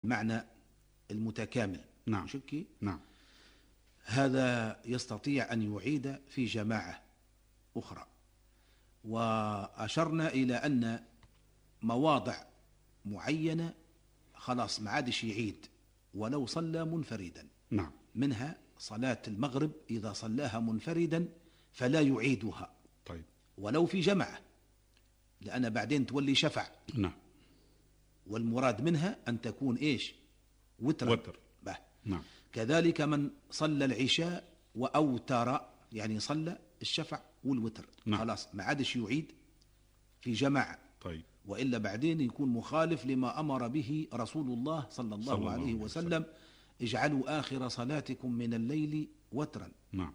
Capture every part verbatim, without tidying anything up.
المعنى المتكامل. نعم. شكي نعم. هذا يستطيع أن يعيد في جماعة أخرى. وأشرنا إلى أن مواضع معينة خلاص ما عادش يعيد ولو صلى منفردا. نعم. منها صلاة المغرب إذا صلاها منفردا فلا يعيدها. طيب. ولو في جماعة، لأن بعدين تولي شفع. نعم. والمراد منها أن تكون إيش؟ وتر. وتر. نعم. كذلك من صلى العشاء وأوتر، يعني صلى الشفع والوتر. نعم. خلاص ما عادش يعيد في جماعة. طيب. وإلا بعدين يكون مخالف لما أمر به رسول الله صلى الله, صلى الله عليه وسلم: اجعلوا آخر صلاتكم من الليل وترا. نعم.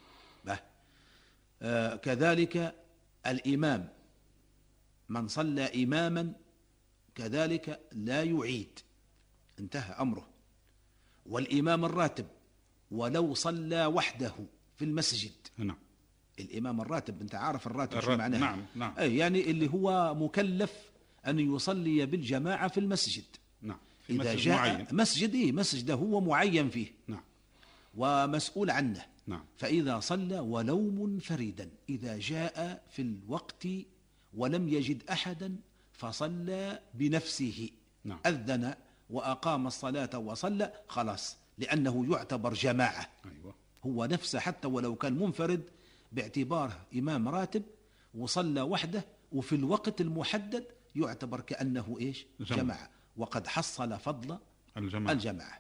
آه كذلك الإمام، من صلى إماما كذلك لا يعيد، انتهى أمره. والإمام الراتب ولو صلى وحده في المسجد. نعم. الإمام الراتب، أنت عارف الراتب الراتب. شو معناه؟ نعم. نعم. أي يعني اللي هو مكلف أن يصلي بالجماعة في المسجد. نعم. في إذا مسجد جاء معين. مسجد إيه؟ مسجد هو معين فيه. نعم. ومسؤول عنه. نعم. فإذا صلى ولو منفردا، إذا جاء في الوقت ولم يجد أحدا فصلى بنفسه. نعم. أذن وأقام الصلاة وصلى، خلاص، لأنه يعتبر جماعة. أيوة. هو نفسه حتى ولو كان منفرد باعتباره إمام راتب وصلى وحده وفي الوقت المحدد يعتبر كأنه إيش؟ جماعة, جماعة. وقد حصل فضل الجماعة, الجماعة.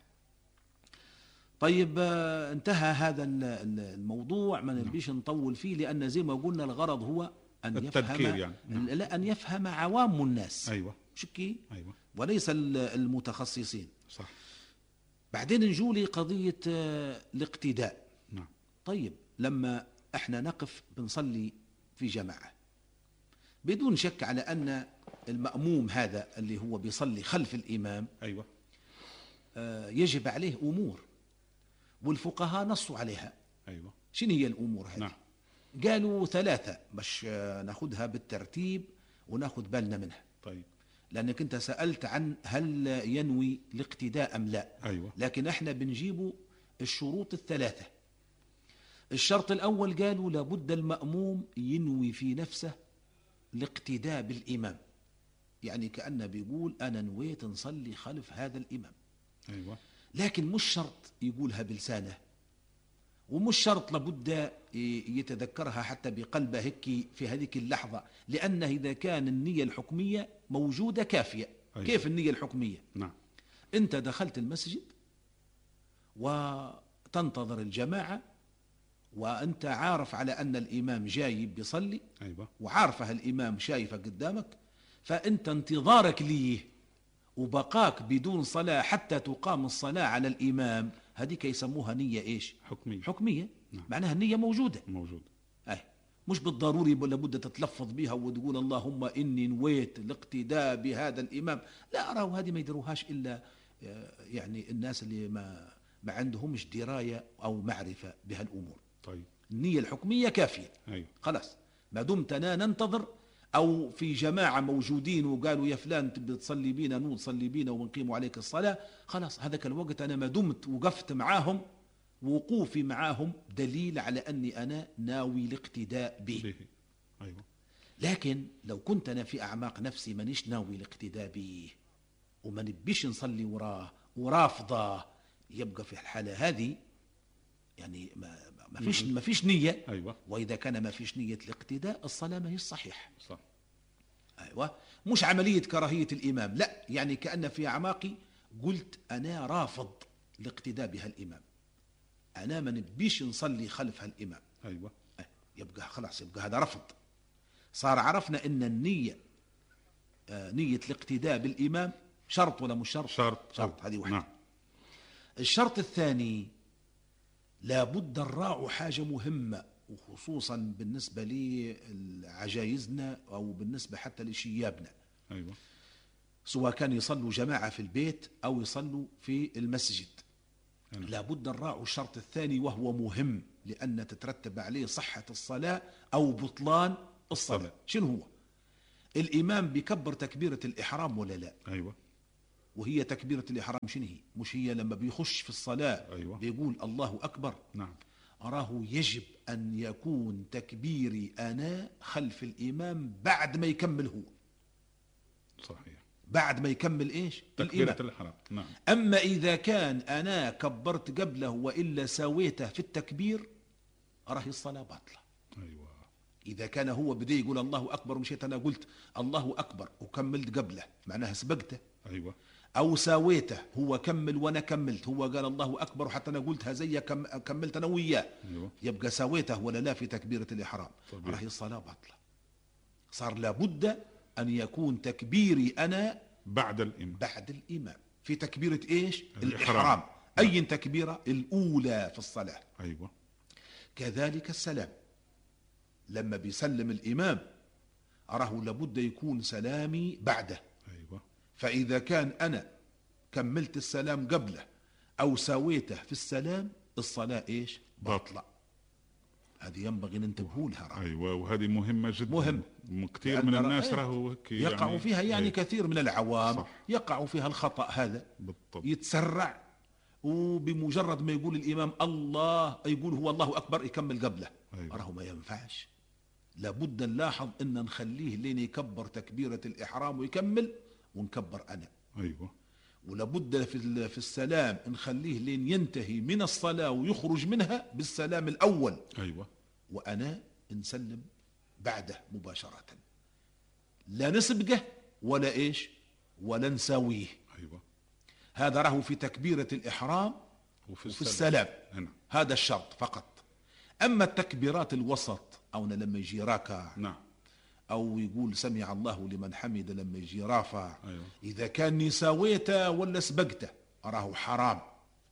طيب انتهى هذا الموضوع، ما نبيش نطول فيه، لأن زي ما قلنا الغرض هو أن يفهم يعني. لا أن يفهم عوام الناس. أيوة. شكي. أيوة. وليس المتخصصين. صح. بعدين نجولي قضية الاقتداء. نعم. طيب لما احنا نقف بنصلي في جماعة، بدون شك على أن المأموم هذا اللي هو بيصلي خلف الإمام، أيوة، يجب عليه أمور، والفقهاء نصوا عليها. أيوة. شنو هي الأمور هذه؟ نعم. قالوا ثلاثة، باش ناخذها بالترتيب وناخذ بالنا منها. طيب. لأنك أنت سألت عن هل ينوي الاقتداء أم لا. أيوة. لكن احنا بنجيب الشروط الثلاثة. الشرط الأول قالوا لابد المأموم ينوي في نفسه الاقتداء بالإمام، يعني كأنه بيقول أنا نويت نصلي خلف هذا الإمام. أيوة. لكن مش شرط يقولها بلسانه، ومش شرط لابد يتذكرها حتى بقلبه هيك في هذه اللحظة، لأنه إذا كان النية الحكمية موجودة كافية. أيوة. كيف النية الحكمية؟ نعم. أنت دخلت المسجد وتنتظر الجماعة، وأنت عارف على أن الإمام جاي بيصلي. أيوة. وعارفها الإمام شايفة قدامك، فأنت انتظارك ليه وبقاك بدون صلاة حتى تقام الصلاة على الإمام، هذيك يسموها نية إيش؟ حكمية. حكمية. نعم. معناها النية موجودة. موجود. أي مش بالضروري لابد تتلفظ بها وتقول اللهم إني نويت الاقتداء بهذا الإمام. لا، أراه هذه ما يدروهاش إلا يعني الناس اللي ما ما عندهمش دراية أو معرفة بهالأمور. طيب. النية الحكمية كافية. أيوة. خلاص، ما دمت أنا ننتظر أو في جماعة موجودين وقالوا يا فلان تبي تصلي بينا، نود تصلي بينا ونقيم عليك الصلاة، خلاص هذاك الوقت أنا ما دمت وقفت معاهم، وقوفي معاهم دليل على أني أنا ناوي الاقتداء به. به. أيوة. لكن لو كنت أنا في أعماق نفسي مانيش ناوي الاقتداء به وما نبيش نصلي وراه ورافضه، يبقى في الحالة هذه يعني ما ما فيش ما فيش نية. أيوة. وإذا كان ما فيش نية الاقتداء الصلاة ما هي صحيح. صح. أيوة. مش عملية كراهية الإمام، لا، يعني كأن في أعماقي قلت أنا رافض الاقتداء بها الإمام، أنا ما نبيش نصلي خلف هالإمام. أيوة. يبقى خلاص، يبقى هذا رفض. صار عرفنا أن النية آه نية الاقتداء بالإمام شرط ولا مش شرط؟ شرط. شرط. هذه واحدة. نعم. الشرط الثاني، لابد نراعوا حاجة مهمة، وخصوصا بالنسبة لعجايزنا أو بالنسبة حتى لشيابنا. أيوة. سواء كان يصلوا جماعة في البيت أو يصلوا في المسجد. أيوة. لابد نراعوا الشرط الثاني، وهو مهم لأن تترتب عليه صحة الصلاة أو بطلان الصلاة. الصلاة. شنو هو؟ الإمام بيكبر تكبيرة الإحرام ولا لا؟ أيوة. وهي تكبيرة الإحرام شنو هي؟ مش هي لما بيخش في الصلاة أيوة. بيقول الله أكبر؟ نعم. أراه يجب أن يكون تكبيري أنا خلف الإمام بعد ما يكمل هو. صحيح. بعد ما يكمل إيش؟ تكبيرة الإمام. الإحرام. نعم. أما إذا كان أنا كبرت قبله وإلا سويته في التكبير أراه الصلاة باطلة. أيوة. إذا كان هو بدأ يقول الله أكبر ومشيت أنا قلت الله أكبر وكملت قبله معناها سبقته. أيوة. أو ساويته هو كمل وأنا كملت، هو قال الله أكبر وحتى أنا قلتها زي كم كملت أنا وياه. أيوة. يبقى ساويته ولا لا في تكبيرة الإحرام؟ راهي الصلاة باطلة. صار لابد أن يكون تكبيري أنا بعد الإمام. بعد الإمام في تكبيرة إيش؟ الإحرام. الإحرام. أي تكبيرة؟ الأولى في الصلاة. أيوة. كذلك السلام لما بيسلم الإمام أراه لابد يكون سلامي بعده. أيوة. فإذا كان أنا كملت السلام قبله أو سويته في السلام الصلاة إيش؟ باطلة. هذه ينبغي ننتبهوا لها. أيوة. وهذه مهمة جدا. مهم. كثير من الناس راهو يقع يعني فيها يعني أي. كثير من العوام صح. يقع فيها الخطأ هذا. بالضبط. يتسرع وبمجرد ما يقول الإمام الله يقول هو الله أكبر يكمل قبله. أيوة. راه ما ينفعش. لابد نلاحظ أن نخليه لين يكبر تكبيرة الإحرام ويكمل ونكبر أنا. أيوة. ولابد في في السلام نخليه لين ينتهي من الصلاة ويخرج منها بالسلام الأول. أيوة. وأنا نسلم بعده مباشرة، لا نسبقه ولا إيش ولا نساويه. أيوة. هذا راه في تكبيرة الإحرام وفي, وفي السلام. هنا. هذا الشرط فقط. أما التكبيرات الوسط أو لما يجي راكع، نعم، أو يقول سمع الله لمن حمد لما يجي رافع، أيوة. إذا كان ساويته ولا سبقته أراه حرام.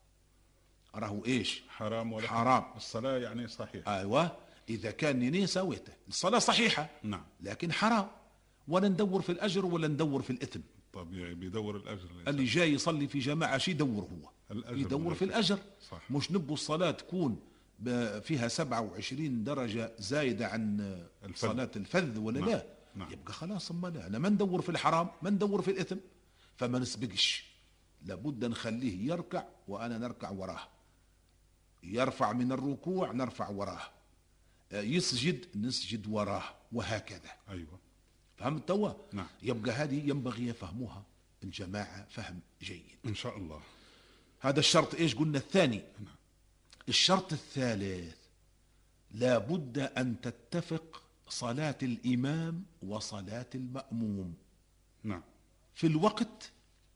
أراه إيش؟ حرام. ولا حرام. الصلاة يعني صحيحة. أيوة. إذا كان ني ساويته الصلاة صحيحة، نعم، لكن حرام. ولا ندور في الأجر ولا ندور في الإثم. طبيعي بيدور الأجر. اللي جاي يصلي في جماعة شي يدور هو؟ يدور في الأجر. صح. مش نبو الصلاة تكون فيها سبعة وعشرين درجة زايدة عن الفذ. صلاة الفذ ولا نعم. لا نعم. يبقى خلاص ما لا أنا ما ندور في الحرام ما ندور في الإثم، فما نسبقش. لابد نخليه يركع وأنا نركع وراه، يرفع من الركوع نرفع وراه، يسجد نسجد وراه، وهكذا. أيوة. فهمت توا؟ نعم. يبقى هذه ينبغي يفهموها الجماعة فهم جيد إن شاء الله. هذا الشرط إيش قلنا الثاني. نعم. الشرط الثالث لا بد أن تتفق صلاة الإمام وصلاة المأموم. نعم. في الوقت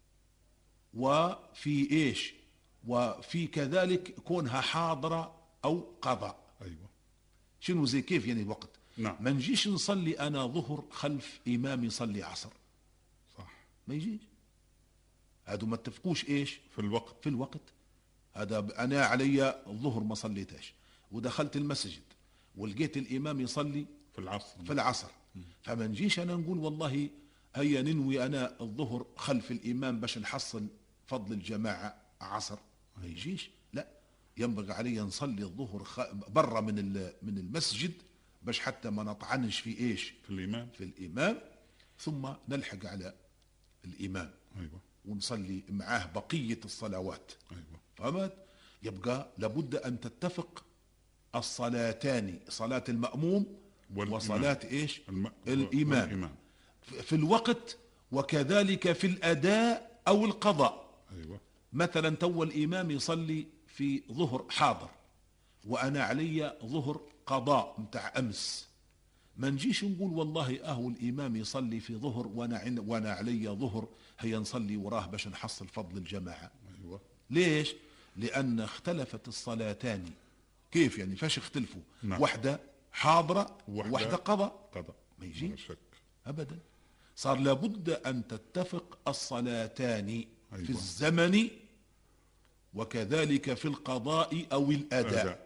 وفي إيش وفي كذلك كونها حاضرة أو قضاء. أيوة. شنو زي كيف يعني الوقت؟ نعم. ما نجيش نصلي أنا ظهر خلف إمام يصلي عصر. صح. ما يجيش. هادو ما اتفقوش إيش في الوقت. في الوقت هذا أنا علي الظهر ما صليتاش ودخلت المسجد ولقيت الإمام يصلي في العصر. في العصر. فما نجيش أنا نقول والله هيا ننوي أنا الظهر خلف الإمام باش نحصل فضل الجماعة عصر. ما يجيش. لا، ينبغي علي نصلي الظهر برا من من المسجد باش حتى ما نطعنش في إيش في الإمام في الإمام ثم نلحق على الإمام. أيوة. ونصلي معاه بقية الصلوات. أيوة. فهمت؟ يبقى لابد أن تتفق الصلاتان، صلاة المأموم والإمام. وصلاة إيش الم... الإمام والإمام. في الوقت وكذلك في الأداء أو القضاء. أيوة. مثلا تو الإمام يصلي في ظهر حاضر وأنا علي ظهر قضاء متاع أمس، ما نجيش نقول والله أهو الإمام يصلي في ظهر وأنا عن... وأنا علي ظهر هيا نصلي وراه باش نحصل فضل الجماعة. أيوة. ليش؟ لأن اختلفت الصلاتان. كيف يعني؟ فاش اختلفوا؟ نعم. واحدة حاضرة وواحدة قضاء. قضاء. ما يجي أبدا. صار لابد أن تتفق الصلاتان. أيوة. في الزمن وكذلك في القضاء أو الأداء.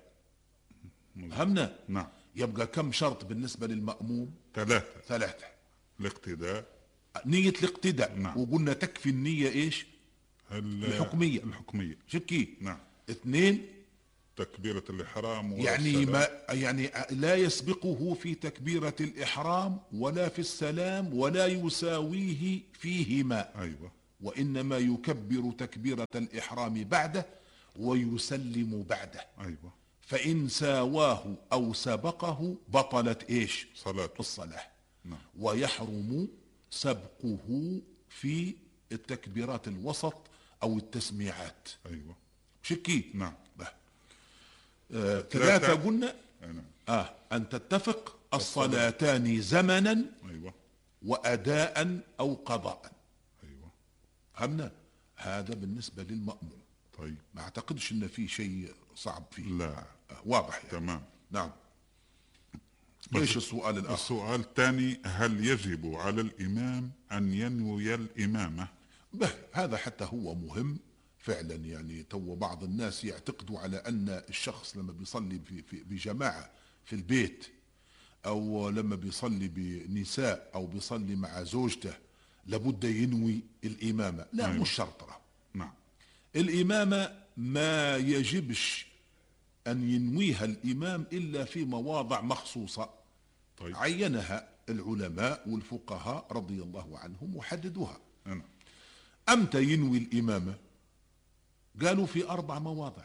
فهمنا؟ نعم. يبقى كم شرط بالنسبة للمأموم؟ ثلاثة. ثلاثة. الاقتداء، نية الاقتداء. نعم. وقلنا تكفي النية إيش؟ الحكمية. الحكمية. شكي. نعم. اثنين تكبيرة الإحرام يعني ما يعني لا يسبقه في تكبيرة الإحرام ولا في السلام ولا يساويه فيهما. أيوة. وإنما يكبر تكبيرة الإحرام بعده ويسلم بعده. أيوة. فإن ساواه أو سبقه بطلت إيش؟ صلاة الصلاة. نعم. ويحرم سبقه في التكبيرات الوسط أو التسميعات. أيوة. شكي. نعم. آه ثلاثة قلنا. نعم. آه أن تتفق الصلاتان زمنا. أيوة. وأداء أو قضاء. أيوة. فهمنا؟ هذا بالنسبة للمأموم. طيب. ما أعتقدش أن في شيء صعب فيه. لا. آه واضح يعني. تمام. نعم. ايش السؤال الآخر؟ السؤال الثاني: هل يجب على الإمام أن ينوي الإمامة؟ به هذا حتى هو مهم فعلا. يعني تو بعض الناس يعتقدوا على أن الشخص لما بيصلي في في بجماعة في البيت، أو لما بيصلي بنساء، أو بيصلي مع زوجته، لابد ينوي الإمامة. لا. أيوة. مش شرط. نعم. الإمامة ما يجبش أن ينويها الإمام إلا في مواضع مخصوصة. طيب. عينها العلماء والفقهاء رضي الله عنهم وحددوها. أنا. أمتى ينوي الإمامة؟ قالوا في أربع مواضع.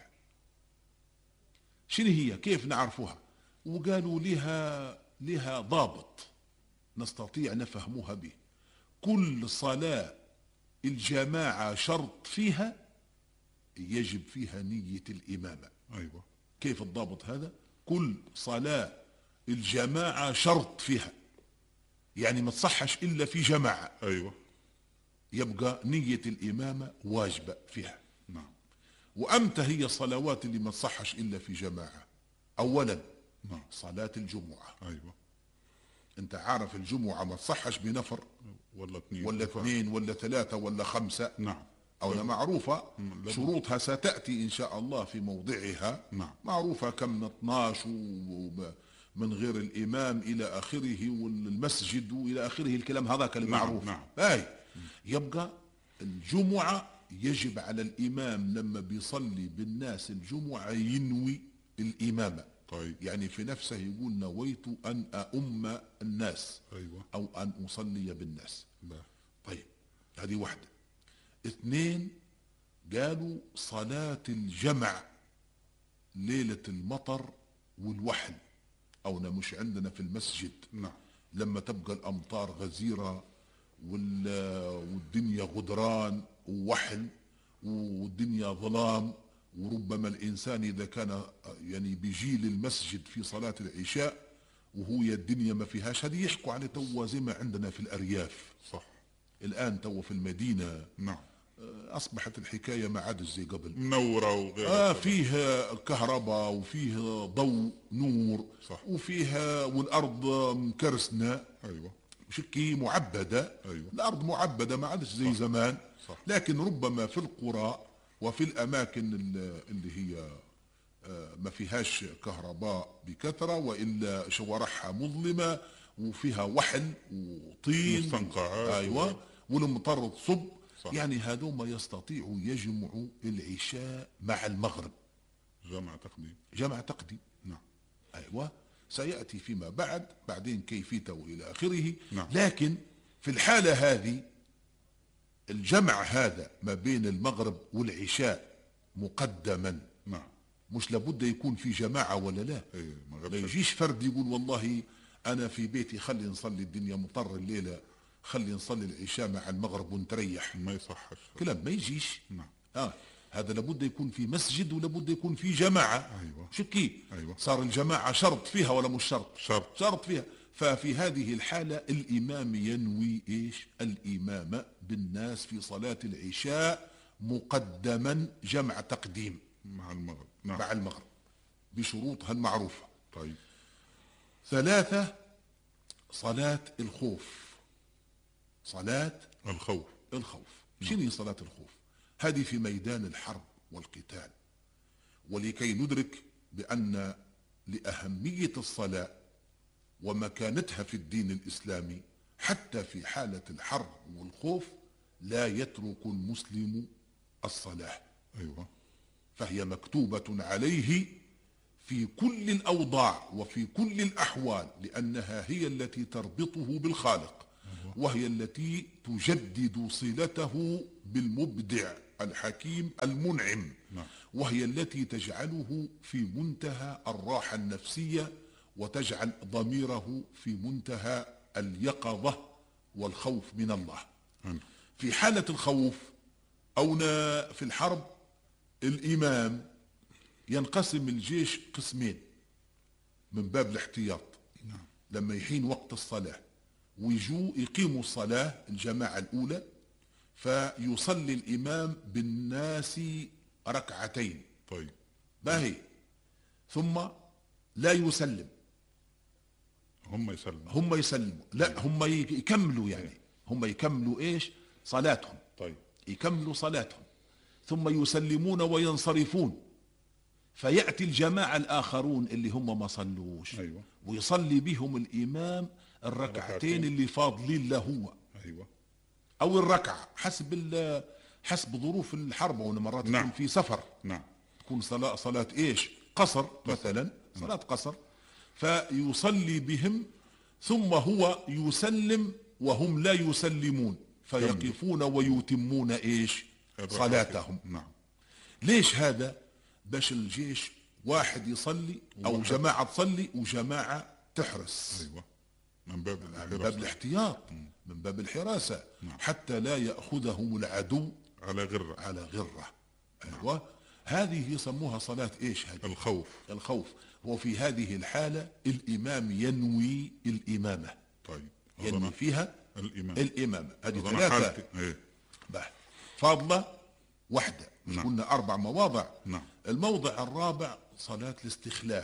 شنو هي؟ كيف نعرفوها؟ وقالوا لها لها ضابط نستطيع نفهموها به. كل صلاة الجماعة شرط فيها يجب فيها نية الإمامة. أيوة. كيف الضابط هذا؟ كل صلاة الجماعة شرط فيها، يعني ما تصحش إلا في جماعة. أيوة. يبقى نية الإمامة واجبة فيها. نعم. وأمتى هي الصلوات اللي ما تصحش إلا في جماعة؟ أولا نعم. صلاة الجمعة. أيوة. أنت عارف الجمعة ما تصحش بنفر ولا اثنين ولا اثنين ولا ثلاثة ولا خمسة. نعم. أو طيب. معروفة. شروطها ستأتي إن شاء الله في موضعها. نعم. معروفة كم من اثناشر من غير الإمام إلى آخره، والمسجد وإلى آخره، الكلام هذاك المعروف. نعم. أي يبقى الجمعة يجب على الإمام لما بيصلي بالناس الجمعة ينوي الإمامة. طيب. يعني في نفسه يقول نويت أن أؤم الناس. أيوة. أو أن أصلي بالناس. لا. طيب هذه واحدة. اثنين قالوا صلاة الجمع ليلة المطر والوحل، أو مش عندنا في المسجد. نعم. لما تبقى الأمطار غزيرة والدنيا غدران ووحل والدنيا ظلام، وربما الإنسان إذا كان يعني بيجي للمسجد في صلاة العشاء وهو الدنيا ما فيهاش، هذه يحكوا على تو زي ما عندنا في الأرياف. صح. الآن تو في المدينة. نعم. أصبحت الحكاية ما عادش زي قبل. منورة وغيرها. آه فيه كهرباء وفيه ضوء نور. صح. وفيها والأرض مكرسنة. أيوة. شكي معبدة. أيوة. الأرض معبدة ما عادش زي صح. زمان. صح. لكن ربما في القرى وفي الأماكن اللي هي ما فيهاش كهرباء بكثرة، وإلا شوارعها مظلمة وفيها وحل وطين. مستنقعات. أيوة. والمطر تصب. صح. يعني هذوما يستطيعوا يجمعوا العشاء مع المغرب. جمع تقديم. جمع تقديم. نعم. أيوة. سيأتي فيما بعد بعدين كيفيته وإلى آخره. نعم. لكن في الحالة هذه الجمع هذا ما بين المغرب والعشاء مقدما. نعم. مش لابد يكون في جماعة ولا لا. أيه. ما يجيش فرد يقول والله أنا في بيتي خلي نصلي الدنيا مطر الليلة، خلي نصلي العشاء مع المغرب ونتريح. ما يصحش كلام ما يجيش. نعم. آه هذا لابد يكون في مسجد ولابد يكون في جماعة. أيوة. شكي. أيوة. صار الجماعة شرط فيها ولا مش شرط؟ شرط. شرط فيها. ففي هذه الحالة الإمام ينوي إيش؟ الإمامة بالناس في صلاة العشاء مقدما جمع تقديم مع المغرب. نعم. مع المغرب بشروطها المعروفة. طيب. ثلاثة صلاة الخوف. صلاة الخوف. الخوف. شنو صلاة الخوف؟ هذه في ميدان الحرب والقتال. ولكي ندرك بأن لأهمية الصلاة ومكانتها في الدين الإسلامي حتى في حالة الحرب والخوف لا يترك المسلم الصلاة. أيوة. فهي مكتوبة عليه في كل الأوضاع وفي كل الأحوال، لأنها هي التي تربطه بالخالق. وهي التي تجدد صلته بالمبدع الحكيم المنعم، نعم. وهي التي تجعله في منتهى الراحة النفسية وتجعل ضميره في منتهى اليقظة والخوف من الله. نعم. في حالة الخوف أو في الحرب الإمام ينقسم الجيش قسمين من باب الاحتياط. نعم. لما يحين وقت الصلاة ويجوا يقيموا الصلاة الجماعة الأولى، فيصلي الإمام بالناس ركعتين. طيب. باهي. ثم لا يسلم، هم يسلموا هم يسلموا لا هم يكملوا، يعني هم يكملوا ايش صلاتهم. طيب. يكملوا صلاتهم ثم يسلمون وينصرفون، فيأتي الجماعة الآخرون اللي هم ما صلوش. أيوة. ويصلي بهم الإمام الركعتين اللي فاضلين له هو. أيوة. أو الركعة حسب حسب ظروف الحرب، ومرات نعم. يكون في سفر. نعم. تكون صلاة صلاة ايش قصر مثلا، صلاة قصر، فيصلي بهم ثم هو يسلم وهم لا يسلمون، فيقفون ويتمون ايش صلاتهم. نعم. ليش هذا؟ باش الجيش واحد يصلي او واحد. جماعة تصلي وجماعة تحرس. أيوة. من باب من باب الاحتياط، من باب الحراسة. نعم. حتى لا يأخذهم العدو على غرة على غرة. ايوه. هذه يسموها صلاة ايش؟ هذه الخوف. الخوف. وفي هذه الحالة الإمام ينوي الإمامة. طيب. ينوي فيها الإمام الإمامة. هذه ثلاثة. ايه. فاضلة واحدة. مش نعم. قلنا أربع مواضع؟ نعم. الموضع الرابع صلاة الاستخلاف.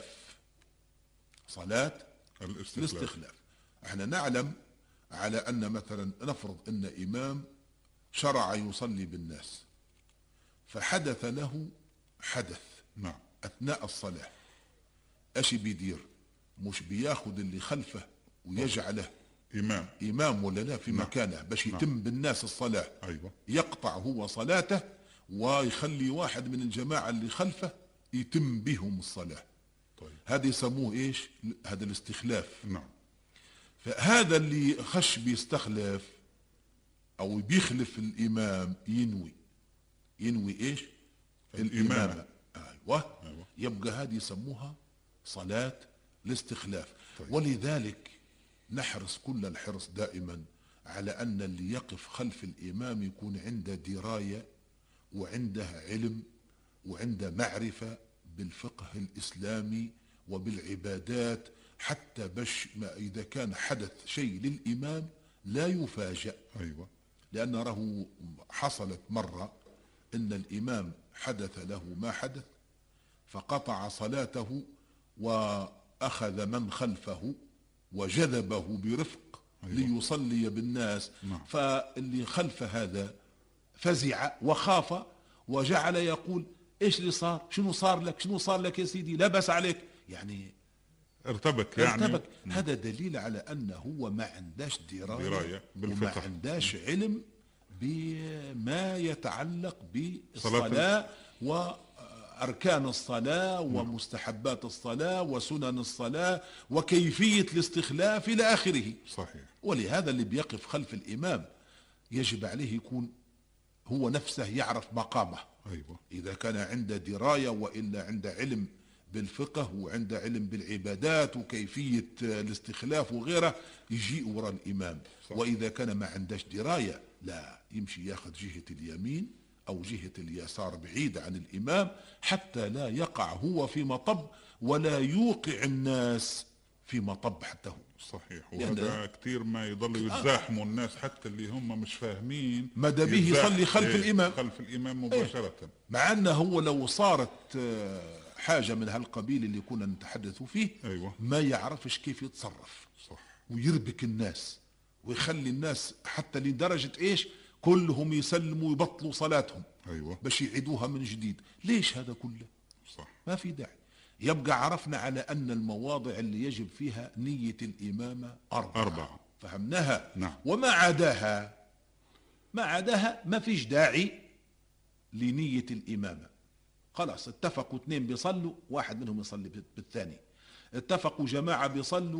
صلاة الاستخلاف. الاستخلاف. احنا نعلم على أن مثلا نفرض أن إمام شرع يصلي بالناس، فحدث له حدث نعم. أثناء الصلاة، ايش بيدير؟ مش بياخذ اللي خلفه ويجعله إمام إمام ولا لا في نعم. مكانه باش يتم نعم. بالناس الصلاة. أيوة. يقطع هو صلاته ويخلي واحد من الجماعة اللي خلفه يتم بهم الصلاة. طيب. هذا يسموه ايش؟ هذا الاستخلاف. نعم. فهذا اللي خش بيستخلف او بيخلف الإمام ينوي ينوي ايش؟ الإمامة. أيوة. أيوة. يبقى هذه يسموها صلاة الاستخلاف. طيب. ولذلك نحرص كل الحرص دائما على أن اللي يقف خلف الإمام يكون عنده دراية وعنده علم وعنده معرفة بالفقه الإسلامي وبالعبادات، حتى باش ما إذا كان حدث شيء للإمام لا يفاجأ. أيوة. لأن راه حصلت مرة إن الإمام حدث له ما حدث فقطع صلاته وأخذ من خلفه وجذبه برفق. أيوة. ليصلي بالناس. نعم. فاللي خلف هذا فزع وخاف وجعل يقول ايش اللي صار؟ شنو صار لك؟ شنو صار لك يا سيدي؟ لا بأس عليك. يعني ارتبك يعني ارتبك. هذا دليل على أنه هو ما عنداش دراية, دراية وما عنداش علم بما يتعلق بالصلاة وأركان الصلاة ومستحبات الصلاة وسنن الصلاة وكيفية الاستخلاف إلى آخره. صحيح. ولهذا اللي بيقف خلف الإمام يجب عليه يكون هو نفسه يعرف مقامه. أيوة. إذا كان عنده دراية وإلا عنده علم بالفقه وعنده علم بالعبادات وكيفية الاستخلاف وغيره يجي وراء الإمام. صح. وإذا كان ما عندهش دراية لا يمشي ياخذ جهة اليمين أو جهة اليسار بعيدة عن الإمام حتى لا يقع هو في مطب ولا يوقع الناس في مطب حتى هو. صحيح. وهذا كثير ما يضلوا يتزاحموا الناس حتى اللي هم مش فاهمين ماذا به يصلي خلف إيه الإمام خلف الإمام مباشرة. إيه. مع أنه هو لو صارت حاجة من هالقبيل اللي كنا نتحدث فيه. أيوة. ما يعرفش كيف يتصرف. صح. ويربك الناس ويخلي الناس حتى لدرجة إيش كلهم يسلموا ويبطلوا صلاتهم. أيوة. باش يعيدوها من جديد. ليش هذا كله؟ صح. ما في داعي. يبقى عرفنا على أن المواضع اللي يجب فيها نية الإمامة أربعة, أربعة. فهمناها. نعم. وما عداها ما عداها ما فيش داعي لنية الإمامة. خلاص اتفقوا اثنين بيصلوا واحد منهم يصلي بالثاني، اتفقوا جماعة بيصلوا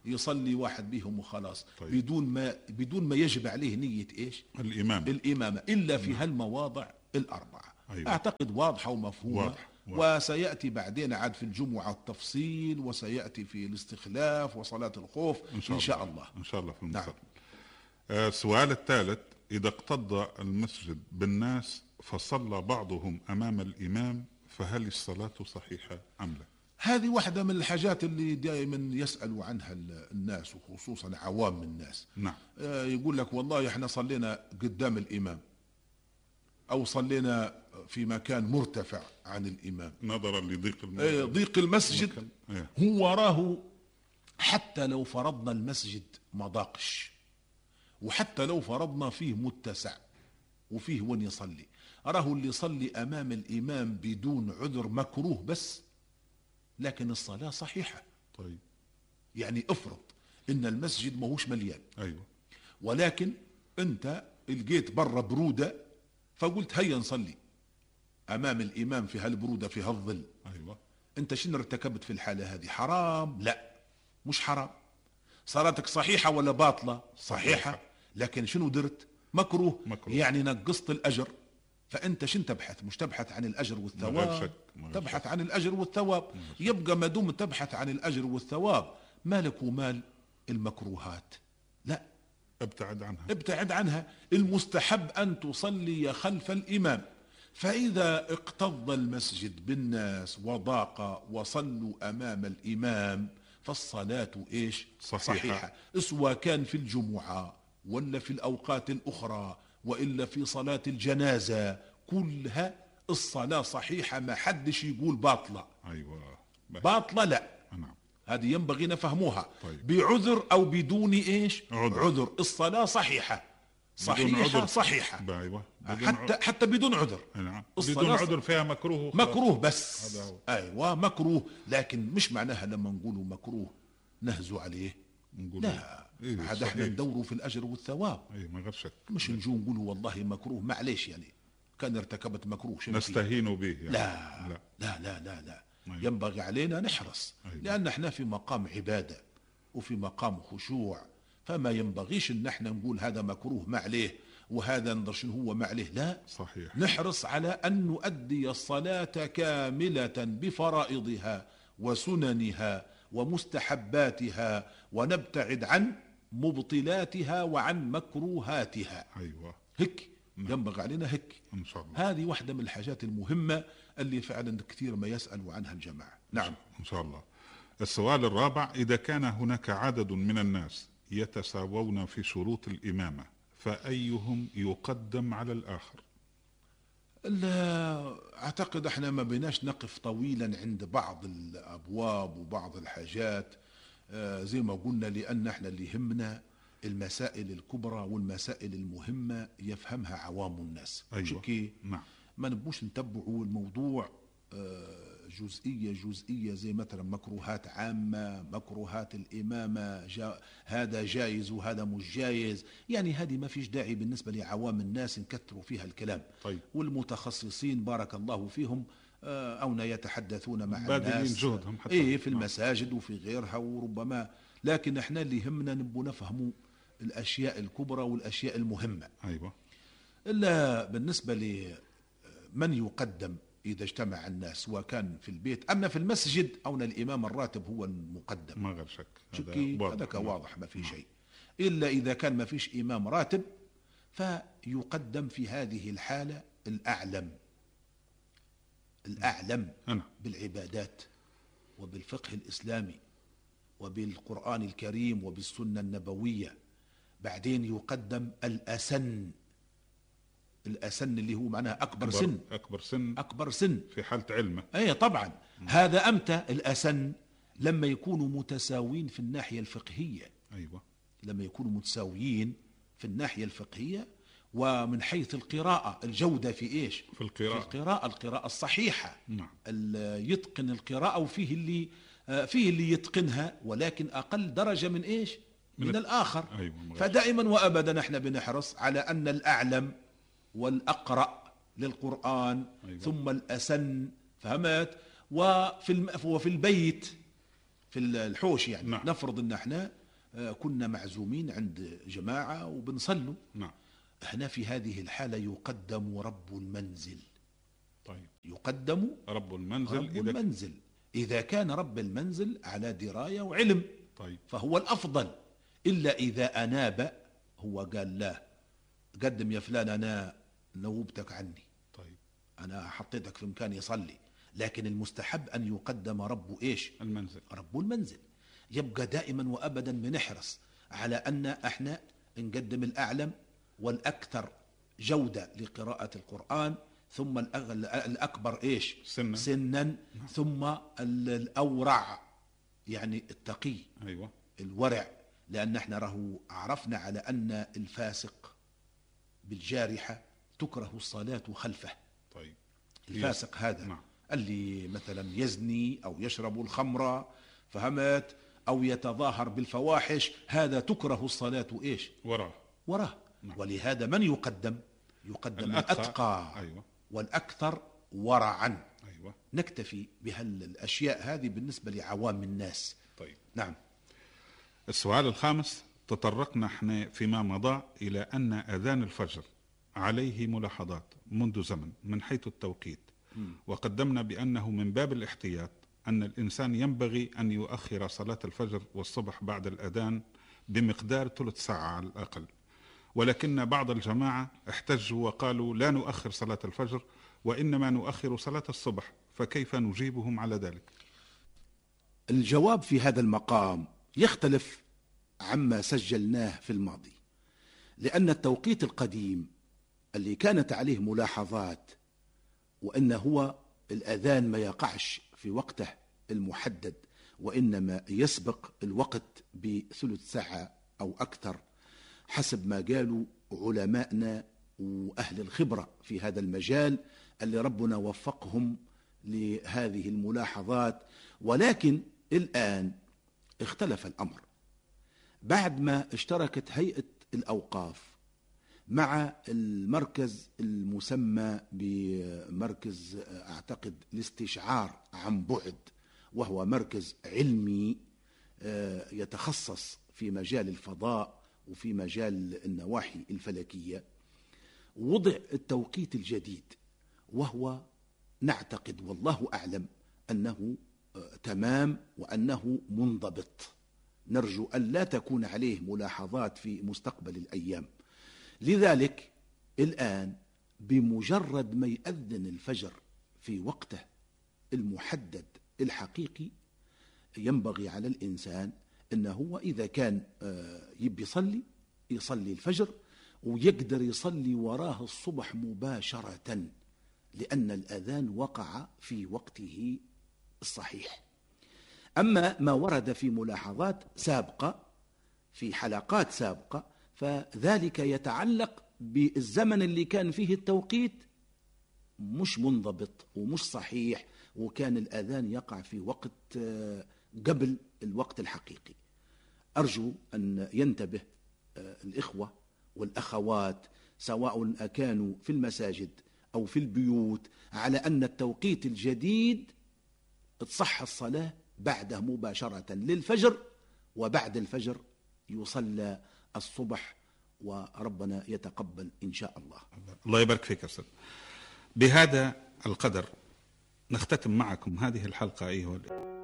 يصلي واحد بهم وخلاص. طيب. بدون ما بدون ما يجب عليه نية ايش؟ الإمام الإمامة إلا في هالمواضع الأربعة. أيوة. أعتقد واضحة ومفهومة. واضح. واضح. وسيأتي بعدين عاد في الجمعة التفصيل، وسيأتي في الاستخلاف وصلاة الخوف إن شاء, إن شاء الله. إن شاء الله في نعم. المستقبل. آه السؤال الثالث: إذا اقتضى المسجد بالناس فصلى بعضهم أمام الإمام فهل الصلاة صحيحة أم لا؟ هذه واحدة من الحاجات اللي دائما يسألوا عنها الناس، وخصوصا عوام الناس. نعم. آه يقول لك والله احنا صلينا قدام الإمام، أو صلينا في مكان مرتفع عن الإمام نظرا لضيق المسجد. آه ضيق المسجد. إيه. هو راه حتى لو فرضنا المسجد مضاقش، وحتى لو فرضنا فيه متسع وفيه وين يصلي، راه اللي يصلي أمام الإمام بدون عذر مكروه بس، لكن الصلاة صحيحة. طيب. يعني افرض ان المسجد ماهوش مليان، أيوة. ولكن انت لقيت برا برودة فقلت هيا نصلي امام الامام في هالبرودة في هالظل. أيوة. انت شنو ارتكبت في الحالة هذه؟ حرام؟ لا مش حرام. صلاتك صحيحة ولا باطلة؟ صحيحة. لكن شنو درت؟ مكروه. مكروه. يعني نقصت الأجر. فأنت شن تبحث؟ مش تبحث عن الأجر والثواب، تبحث عن الأجر والثواب. يبقى ما دام تبحث عن الأجر والثواب مالك ومال المكروهات؟ لا، ابتعد عنها. ابتعد عنها. المستحب أن تصلي خلف الإمام. فإذا اقتضى المسجد بالناس وضاق وصلوا أمام الإمام فالصلاة إيش؟ صحيحة. صحيحة. سواء كان في الجمعة ولا في الأوقات الأخرى وإلا في صلاة الجنازة، كلها الصلاة صحيحة، ما حدش يقول باطلة. أيوة. باطلة لا. نعم. هذه ينبغي نفهموها. طيب. بعذر أو بدون إيش؟ عذر. عذر. الصلاة صحيحة صحيحة عذر. صحيحة. أيوة. حتى ع... حتى بدون عذر. نعم. بدون عذر فيها مكروه. مكروه بس. أيوة مكروه. لكن مش معناها لما نقولوا مكروه نهزو عليه. نقول لا. إيه هذا احنا ندوروا في الأجر والثواب. أي ما غير شك. مش نجو نقولوا والله مكروه معليش يعني كان ارتكبت مكروه نستهين به يعني. لا. لا لا لا لا, لا. أيوة. ينبغي علينا نحرص. أيوة. لأن احنا في مقام عبادة وفي مقام خشوع، فما ينبغيش ان احنا نقول هذا مكروه ما عليه وهذا نظر شنو هو ما عليه. لا. صحيح. نحرص على أن نؤدي الصلاة كاملة بفرائضها وسننها ومستحباتها، ونبتعد عن مبطلاتها وعن مكروهاتها. أيوة. هيك ينبغي علينا هيك. إن شاء الله. هذه واحدة من الحاجات المهمة اللي فعلا كثير ما يسألوا عنها الجماعة. نعم. إن شاء الله. السؤال الرابع: إذا كان هناك عدد من الناس يتساوون في شروط الإمامة فأيهم يقدم على الآخر؟ لا أعتقد احنا ما بيناش نقف طويلا عند بعض الأبواب وبعض الحاجات آه زي ما قلنا، لأن احنا اللي يهمنا المسائل الكبرى والمسائل المهمة يفهمها عوام الناس. أيوة. نعم. ما نبوش نتبعوا الموضوع آه جزئية جزئية، زي مثلا مكروهات عامة، مكروهات الإمامة، جا هذا جايز وهذا مش جايز. يعني هذه ما فيش داعي بالنسبة لعوام الناس نكثروا فيها الكلام. طيب. والمتخصصين بارك الله فيهم أو يتحدثون مع باذلين الناس جهدهم حتى إيه في المساجد وفي غيرها وربما، لكن احنا اللي يهمنا نبو نفهموا الأشياء الكبرى والأشياء المهمة. أيوة. إلا بالنسبة لمن يقدم إذا اجتمع الناس، سواء كان في البيت أما في المسجد أو أن الإمام الراتب هو المقدم، ما غير شك هذا واضح ما في شيء. إلا إذا كان ما فيش إمام راتب فيقدم في هذه الحالة الأعلم الأعلم أنا. بالعبادات وبالفقه الإسلامي وبالقرآن الكريم وبالسنة النبوية. بعدين يقدم الأسن، الأسن اللي هو معناها أكبر, أكبر سن أكبر سن أكبر سن في حالة علمه. أي طبعا. م. هذا أمتى الأسن؟ لما يكونوا متساويين في الناحية الفقهية. أيوة. لما يكونوا متساويين في الناحية الفقهية ومن حيث القراءة، الجودة في إيش؟ في القراءة. في القراءة القراءة الصحيحة. نعم. يتقن القراءة، وفيه اللي فيه اللي يتقنها ولكن أقل درجة من إيش؟ من, من الآخر. أيوة. فدائما وأبدا نحن بنحرص على أن الأعلم والأقرأ للقرآن. أيوة. ثم الأسن، فهمت؟ وفي وفي البيت في الحوش يعني. نعم. نفرض ان احنا كنا معزومين عند جماعة وبنصلوا. نعم. احنا في هذه الحالة يقدم رب المنزل. طيب. يقدم رب المنزل رب إذا المنزل إذا كان رب المنزل على دراية وعلم. طيب. فهو الأفضل، إلا إذا أناب، هو قال لا قدم يا فلان أنا نوبتك عني. طيب. أنا حطيتك في مكان يصلي. لكن المستحب أن يقدم رب إيش؟ المنزل. رب المنزل. يبقى دائما وأبدا بنحرص على أن احنا نقدم الأعلم والأكثر جودة لقراءة القرآن، ثم الأكبر إيش؟ سنا, سنا. ثم الأورع، يعني التقي. أيوة. الورع، لأن احنا راه عرفنا على أن الفاسق بالجارحة تكره الصلاة خلفه. طيب. الفاسق هذا نعم. اللي مثلا يزني أو يشرب الخمر، فهمت، أو يتظاهر بالفواحش، هذا تكره الصلاة إيش؟ وراه وراه. نعم. ولهذا من يقدم؟ يقدم الأتقى. أيوة. والأكثر ورعا. أيوة. نكتفي بهالأشياء هذه بالنسبة لعوام الناس. طيب. نعم. السؤال الخامس، تطرقنا احنا فيما مضى إلى أن أذان الفجر عليه ملاحظات منذ زمن من حيث التوقيت، م. وقدمنا بأنه من باب الاحتياط أن الإنسان ينبغي أن يؤخر صلاة الفجر والصبح بعد الأذان بمقدار ثلث ساعة على الأقل، ولكن بعض الجماعة احتجوا وقالوا لا نؤخر صلاة الفجر وإنما نؤخر صلاة الصبح، فكيف نجيبهم على ذلك؟ الجواب في هذا المقام يختلف عما سجلناه في الماضي، لأن التوقيت القديم اللي كانت عليه ملاحظات وأن هو الأذان ما يقعش في وقته المحدد وإنما يسبق الوقت بثلث ساعة أو أكثر حسب ما قالوا علماءنا وأهل الخبرة في هذا المجال اللي ربنا وفقهم لهذه الملاحظات. ولكن الآن اختلف الأمر بعد ما اشتركت هيئة الأوقاف مع المركز المسمى بمركز أعتقد الاستشعار عن بعد، وهو مركز علمي يتخصص في مجال الفضاء وفي مجال النواحي الفلكية. وضع التوقيت الجديد، وهو نعتقد والله أعلم أنه تمام وأنه منضبط، نرجو أن لا تكون عليه ملاحظات في مستقبل الأيام. لذلك الآن بمجرد ما يأذن الفجر في وقته المحدد الحقيقي، ينبغي على الإنسان أنه هو إذا كان يبي يصلي يصلي الفجر، ويقدر يصلي وراه الصبح مباشرة، لأن الأذان وقع في وقته الصحيح. أما ما ورد في ملاحظات سابقة في حلقات سابقة فذلك يتعلق بالزمن اللي كان فيه التوقيت مش منضبط ومش صحيح، وكان الأذان يقع في وقت قبل الوقت الحقيقي. أرجو أن ينتبه الإخوة والأخوات سواء كانوا في المساجد أو في البيوت على أن التوقيت الجديد تصح الصلاة بعده مباشرة للفجر، وبعد الفجر يصلى الصبح، وربنا يتقبل إن شاء الله. الله يبارك فيك أستاذ. بهذا القدر نختتم معكم هذه الحلقة أيها